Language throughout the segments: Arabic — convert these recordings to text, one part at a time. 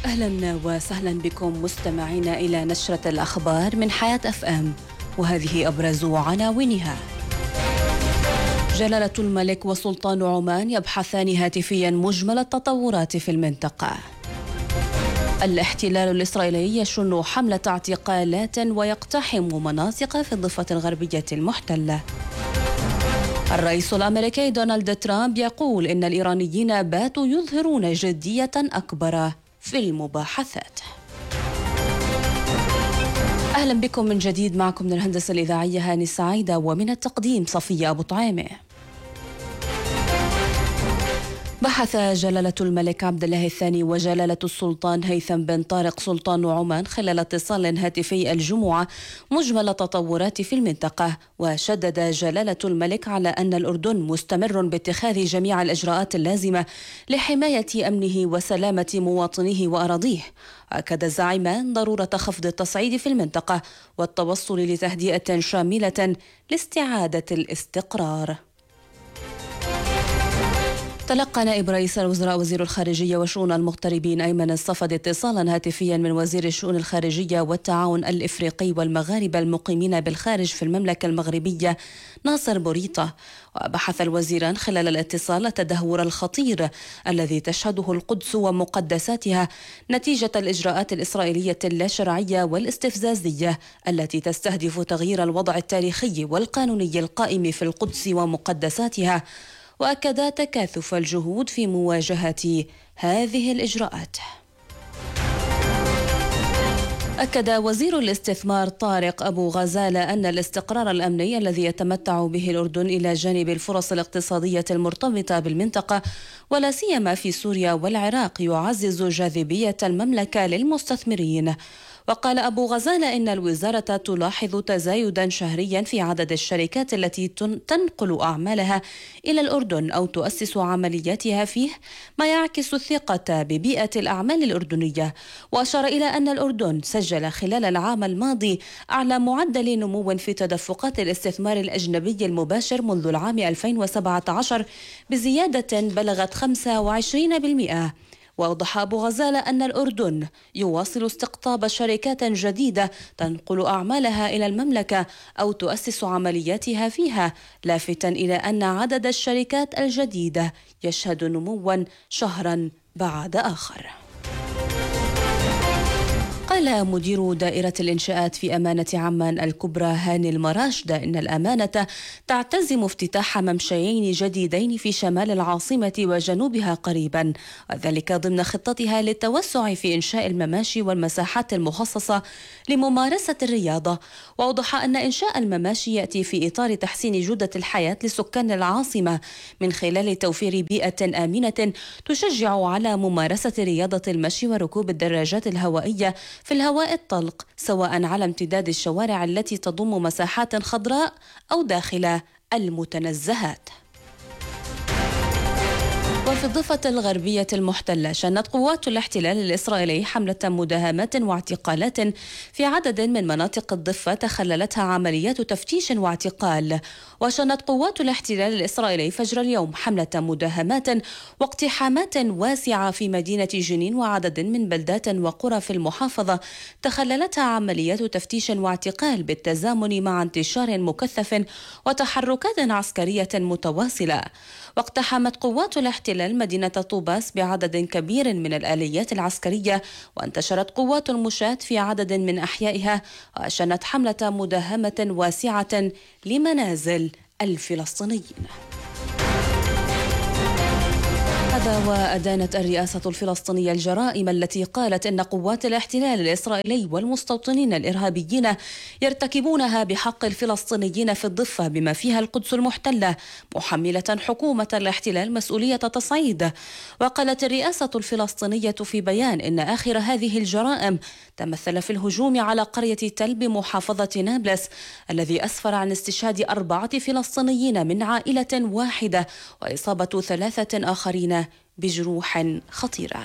أهلا وسهلا بكم مستمعين إلى نشرة الأخبار من حياة FM، وهذه أبرز عناوينها. جلالة الملك وسلطان عمان يبحثان هاتفيا مجمل التطورات في المنطقة. الاحتلال الإسرائيلي يشن حملة اعتقالات ويقتحم مناطق في الضفة الغربية المحتلة. الرئيس الأمريكي دونالد ترامب يقول إن الإيرانيين باتوا يظهرون جدية أكبر في المباحثات. أهلا بكم من جديد، معكم من الهندسة الإذاعية هاني سعيدة، ومن التقديم صفية أبو طعيمة. بحث جلالة الملك عبد الله الثاني وجلالة السلطان هيثم بن طارق سلطان عمان خلال اتصال هاتفي الجمعة مجمل التطورات في المنطقة، وشدد جلالة الملك على أن الأردن مستمر باتخاذ جميع الإجراءات اللازمة لحماية أمنه وسلامة مواطنيه وأراضيه. أكد الزعيمان ضرورة خفض التصعيد في المنطقة والتوصل لتهدئة شاملة لاستعادة الاستقرار. تلقى نائب رئيس الوزراء وزير الخارجية وشؤون المغتربين أيمن الصفد اتصالا هاتفيا من وزير الشؤون الخارجية والتعاون الإفريقي والمغاربة المقيمين بالخارج في المملكة المغربية ناصر بوريطة. وبحث الوزيران خلال الاتصال التدهور الخطير الذي تشهده القدس ومقدساتها نتيجة الإجراءات الإسرائيلية اللاشرعية والاستفزازية التي تستهدف تغيير الوضع التاريخي والقانوني القائم في القدس ومقدساتها، وأكد تكاثف الجهود في مواجهة هذه الإجراءات. أكد وزير الاستثمار طارق أبو غزالة أن الاستقرار الأمني الذي يتمتع به الأردن إلى جانب الفرص الاقتصادية المرتبطة بالمنطقة ولا سيما في سوريا والعراق يعزز جاذبية المملكة للمستثمرين. وقال أبو غزالة إن الوزارة تلاحظ تزايدا شهريا في عدد الشركات التي تنقل أعمالها إلى الأردن أو تؤسس عملياتها فيه، ما يعكس الثقة ببيئة الأعمال الأردنية. وأشار إلى أن الأردن سجل خلال العام الماضي أعلى معدل نمو في تدفقات الاستثمار الأجنبي المباشر منذ العام 2017 بزيادة بلغت 25%. وأوضح أبو غزالة أن الأردن يواصل استقطاب شركات جديدة تنقل أعمالها إلى المملكة أو تؤسس عملياتها فيها، لافتا إلى أن عدد الشركات الجديدة يشهد نموا شهرا بعد آخر. قال مدير دائرة الإنشاءات في أمانة عمان الكبرى هاني المراشدة إن الأمانة تعتزم افتتاح ممشيين جديدين في شمال العاصمة وجنوبها قريبا، وذلك ضمن خطتها للتوسع في إنشاء المماشي والمساحات المخصصة لممارسة الرياضة. وأوضح أن إنشاء المماشي يأتي في إطار تحسين جودة الحياة لسكان العاصمة من خلال توفير بيئة آمنة تشجع على ممارسة رياضة المشي وركوب الدراجات الهوائية في الهواء الطلق، سواء على امتداد الشوارع التي تضم مساحات خضراء أو داخل المتنزهات. وفي الضفة الغربية المحتلة شنت قوات الاحتلال الإسرائيلي حملة مداهمات واعتقالات في عدد من مناطق الضفة تخللتها عمليات تفتيش واعتقال. وشنت قوات الاحتلال الإسرائيلي فجر اليوم حملة مداهمات واقتحامات واسعة في مدينة جنين وعدد من بلدات وقرى في المحافظة تخللتها عمليات تفتيش واعتقال بالتزامن مع انتشار مكثف وتحركات عسكرية متواصلة. واقتحمت قوات الاحتلال مدينة طوباس بعدد كبير من الآليات العسكرية، وانتشرت قوات المشاة في عدد من أحيائها، وشنت حملة مداهمة واسعة لمنازل الفلسطينيين. هذا وأدانت الرئاسة الفلسطينية الجرائم التي قالت إن قوات الاحتلال الإسرائيلي والمستوطنين الإرهابيين يرتكبونها بحق الفلسطينيين في الضفة بما فيها القدس المحتلة، محملة حكومة الاحتلال مسؤولية تصعيد. وقالت الرئاسة الفلسطينية في بيان إن آخر هذه الجرائم تمثل في الهجوم على قرية تل بمحافظة نابلس الذي أسفر عن استشهاد 4 فلسطينيين من عائلة واحدة وإصابة 3 آخرين بجروح خطيرة.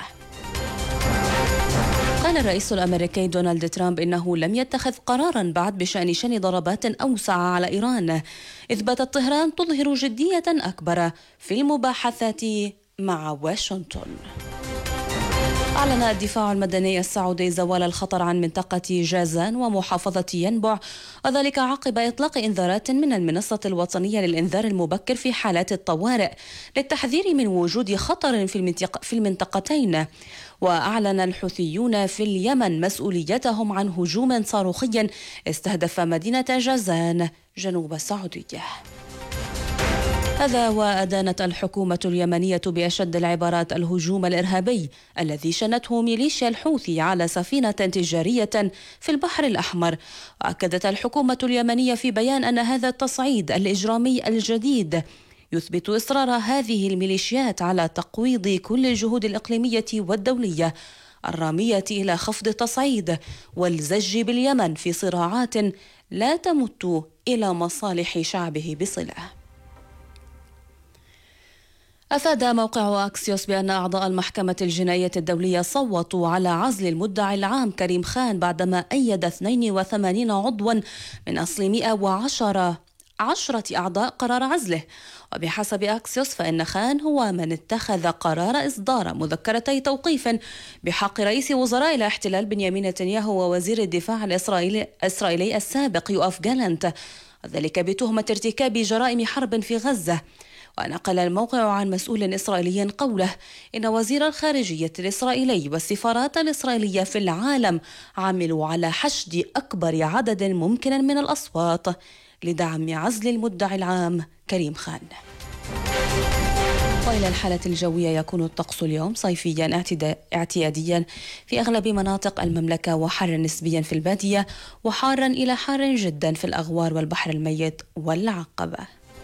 قال الرئيس الأمريكي دونالد ترامب إنه لم يتخذ قرارا بعد بشأن شن ضربات أوسع على إيران، إذ باتت طهران تظهر جدية أكبر في المباحثات مع واشنطن. أعلن الدفاع المدني السعودي زوال الخطر عن منطقة جازان ومحافظة ينبع، وذلك عقب إطلاق إنذارات من المنصة الوطنية للإنذار المبكر في حالات الطوارئ للتحذير من وجود خطر في المنطقتين. وأعلن الحوثيون في اليمن مسؤوليتهم عن هجوم صاروخي استهدف مدينة جازان جنوب السعودية. هذا وأدانت الحكومة اليمنية بأشد العبارات الهجوم الإرهابي الذي شنته ميليشيا الحوثي على سفينة تجارية في البحر الأحمر. وأكدت الحكومة اليمنية في بيان أن هذا التصعيد الإجرامي الجديد يثبت إصرار هذه الميليشيات على تقويض كل الجهود الإقليمية والدولية الرامية إلى خفض التصعيد والزج باليمن في صراعات لا تمت إلى مصالح شعبه بصلة. أفاد موقع أكسيوس بأن أعضاء المحكمة الجنائية الدولية صوتوا على عزل المدعي العام كريم خان بعدما أيد 82 عضوا من أصل 110 أعضاء قرار عزله. وبحسب أكسيوس فإن خان هو من اتخذ قرار إصدار مذكرتي توقيف بحق رئيس وزراء الاحتلال بنيامين نتنياهو ووزير الدفاع الإسرائيلي السابق يوآف جالنت، وذلك بتهمة ارتكاب جرائم حرب في غزة. ونقل الموقع عن مسؤول إسرائيلي قوله إن وزير الخارجية الإسرائيلي والسفارات الإسرائيلية في العالم عملوا على حشد أكبر عدد ممكن من الأصوات لدعم عزل المدعي العام كريم خان. وإلى الحالة الجوية، يكون الطقس اليوم صيفيا اعتياديا في أغلب مناطق المملكة، وحارا نسبيا في البادية، وحارا إلى حار جدا في الأغوار والبحر الميت والعقبة.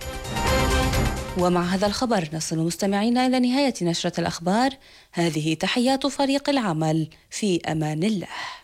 ومع هذا الخبر نصل مستمعينا إلى نهاية نشرة الأخبار. هذه تحيات فريق العمل، في أمان الله.